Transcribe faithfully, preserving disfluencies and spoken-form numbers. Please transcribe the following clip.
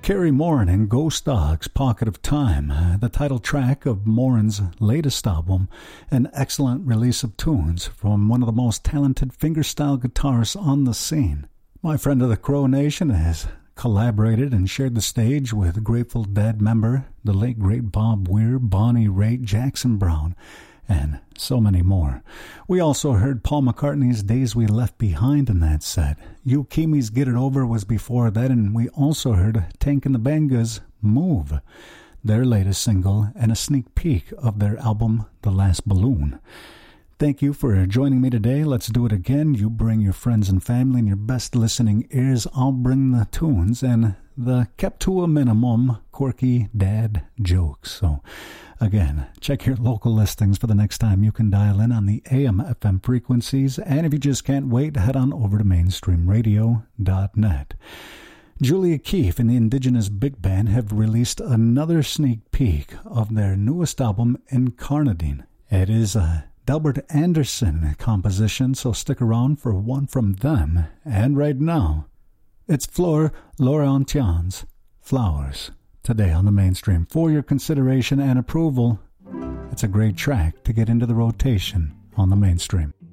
Carrie Morin and Ghost Dog's Pocket of Time, uh, the title track of Morin's latest album, an excellent release of tunes from one of the most talented fingerstyle guitarists on the scene. My friend of the Crow Nation has collaborated and shared the stage with Grateful Dead member, the late great Bob Weir, Bonnie Raitt, Jackson Browne, and so many more. We also heard Paul McCartney's Days We Left Behind in that set. Yukimi's Get It Over was before that, and we also heard Tank and the Bangas' Move, their latest single, and a sneak peek of their album, The Last Balloon. Thank you for joining me today. Let's do it again. You bring your friends and family and your best listening ears. I'll bring the tunes and the kept to a minimum quirky dad jokes. So again, check your local listings for the next time you can dial in on the A M F M frequencies. And if you just can't wait, head on over to mainstream radio dot net. Julia Keefe and the Indigenous Big Band have released another sneak peek of their newest album, Incarnadine. It is a Delbert Anderson composition, so stick around for one from them. And right now, it's Flor Laurentian's Flowers, today on the Mainstream. For your consideration and approval, it's a great track to get into the rotation on the Mainstream.